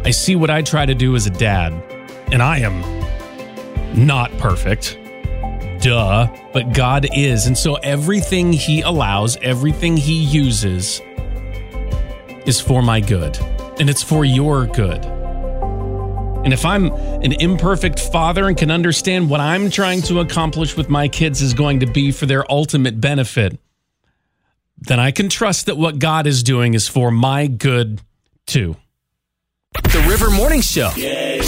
I see what I try to do as a dad, and I am not perfect. Duh. But God is. And so everything he allows, everything he uses is for my good. And it's for your good. And if I'm an imperfect father and can understand what I'm trying to accomplish with my kids is going to be for their ultimate benefit, then I can trust that what God is doing is for my good too. The River Morning Show.